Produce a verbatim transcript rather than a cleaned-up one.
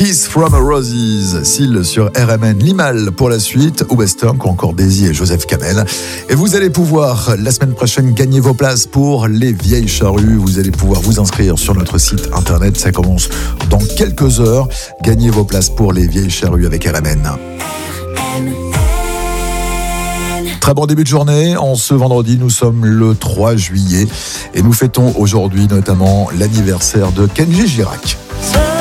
Kiss from a Roses, Seal sur R M N, Limal pour la suite, ou Western, ou encore Daisy et Joseph Kamel. Et vous allez pouvoir, la semaine prochaine, gagner vos places pour les Vieilles Charrues. Vous allez pouvoir vous inscrire sur notre site internet. Ça commence dans quelques heures. Gagnez vos places pour les Vieilles Charrues avec R M N. Très bon début de journée. En ce vendredi, nous sommes le trois juillet et nous fêtons aujourd'hui notamment l'anniversaire de Kenji Girac.